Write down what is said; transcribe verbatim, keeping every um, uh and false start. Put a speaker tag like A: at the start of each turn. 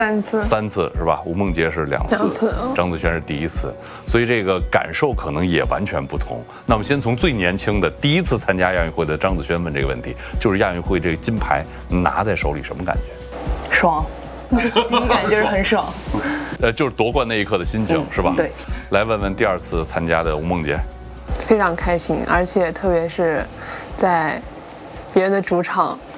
A: 三次，
B: 三次是吧？吴梦洁是两次，
A: 两次嗯
B: 张子萱是第一次，所以这个感受可能也完全不同。那我们先从最年轻的第一次参加亚运会的张子萱问这个问题，就是亚运会这个金牌拿在手里什么感觉？
A: 爽，第一感觉就是很爽。
B: 呃，就是夺冠那一刻的心情、
A: 嗯、
B: 是吧？
A: 对。
B: 来问问第二次参加的吴梦洁。
C: 非常开心，而且特别是在别人的主场